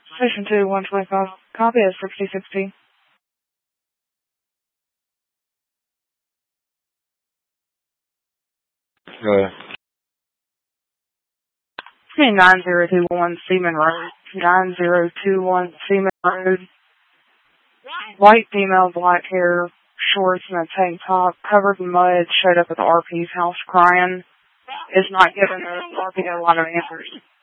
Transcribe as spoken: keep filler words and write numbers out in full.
Station two, one twenty-five. Copy is sixty sixty. Go ahead. nine zero two one Seaman Road. nine zero two one Seaman Road. White female, black hair, shorts and a tank top, covered in mud, showed up at the R P's house crying. Is not giving the R P a lot of answers.